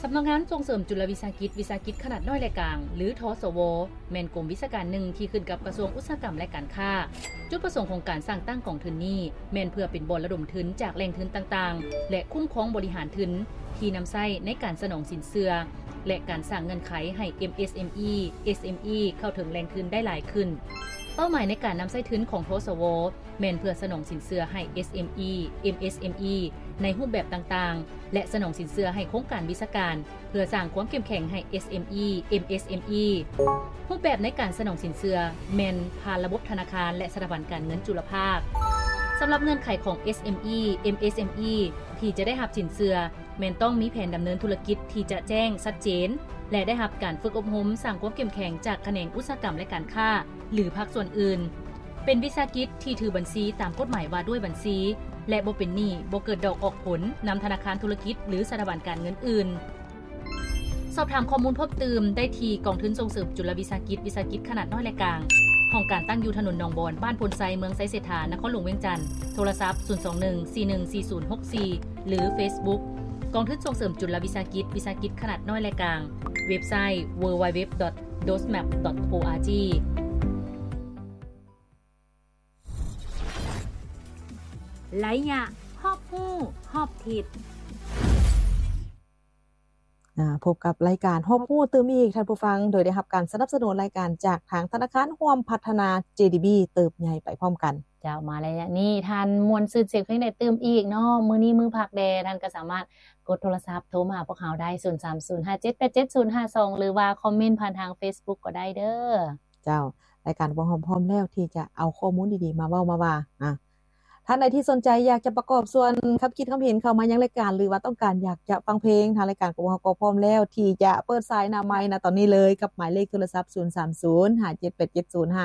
สำนักงานส่งเสริมจุลวิสาหกิจขนาดน้อยและกลางหรือทสวแม่นกรมวิชาการหนึ่งที่ขึ้นกับกระทรวงอุตสาหกรรมและการค้าจุดประสงค์ของการสร้างตั้งกองทุนนี้แม่นเพื่อเป็นบ่อนระดมทุนจากแหล่งทุนต่างๆและคุ้มครองบริหารทุนที่นำใช้ในการสนองสินเชื่อและการสร้างเงื่อนไขให้ MSME SME เข้าถึงแหล่งทุนได้หลายขึ้นเป้าหมายในการนำใช้ทุนของทสวแม่นเพื่อสนองสินเชื่อให้ SME MSME ในรูปแบบต่างๆและสนองสินเชื่อให้โครงการวิชาการเพื่อสร้างความเข้มแข็งให้ SME MSME รูปแบบในการสนองสินเชื่อแม่นผ่านระบบธนาคารและสถาบันการเงินจุลภาคสำหรับเงื่อนไขของ SME MSME ที่จะได้รับสินเชื่อแม่นต้องมีแผนดำเนินธุรกิจที่จะแจ้งชัดเจนและได้รับการฝึกอบรมสร้างความเข้มแข็งจากแขนงอุตสาหกรรมและการค้าหรือภาคส่วนอื่นเป็นวิสาหกิจที่ถือบัญชีตามกฎหมายว่าด้วยบัญชีและบ่เป็นหนี้บ่เกิดดอกออกผลนำธนาคารธุรกิจหรือสถาบันการเงินอื่นสอบถามข้อมูลเพิ่มเติมได้ที่กองทุนส่งเสริมจุลวิสาหกิจขนาดน้อยและกลางห้องการตั้งอยู่ถนนหนองบอนบ้านพลไซเมืองไซเศรษฐานครหลวงเวียงจันทน์โทรศัพท์021414064หรือ Facebook กองทุนส่งเสริมจุลวิสาหกิจขนาดน้อยและกลางเว็บไซต์ www.dosmap.orgไลยะฮอบฮู้ฮอบทิศพบกับรายการฮอบฮู้ตื่มอีกท่านผู้ฟังโดยได้รับการสนับสนุนรายการจากทางธนาคารร่วมพัฒนา JDB เติบใหญ่ไปพร้อมกันเจ้ามาแล้วนี่ท่านมวลซื่นเสียงเพลงได้ตื่มอีกเนาะมื้อนี้มื้อพักแดท่านก็สามารถกดโทรศัพท์โทรมาหาพวกเราได้0305787052หรือว่าคอมเมนต์ผ่านทาง Facebook ก็ได้เด้อเจ้ารายการพร้อมแล้วที่จะเอาข้อมูลดีๆมาเว้ามาว่าท่านใดที่สนใจอยากจะประกอบส่วนครับคิดความเห็นเข้ามายังรายการหรือว่าต้องการอยากจะฟังเพลงทางรายการของเราก็พร้อมแล้วที่จะเปิดสายหน้าไมค์ตอนนี้เลยกับหมายเลขโทรศัพท์030 578 705